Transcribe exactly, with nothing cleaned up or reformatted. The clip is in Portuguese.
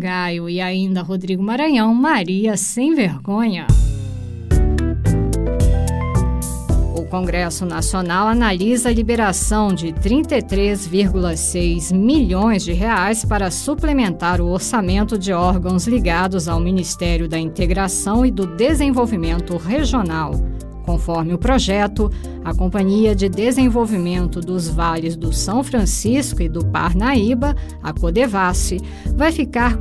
Papagaio e ainda Rodrigo Maranhão, Maria Sem Vergonha. O Congresso Nacional analisa a liberação de trinta e três vírgula seis milhões de reais para suplementar o orçamento de órgãos ligados ao Ministério da Integração e do Desenvolvimento Regional. Conforme o projeto, a Companhia de Desenvolvimento dos Vales do São Francisco e do Parnaíba, a Codevasf, vai ficar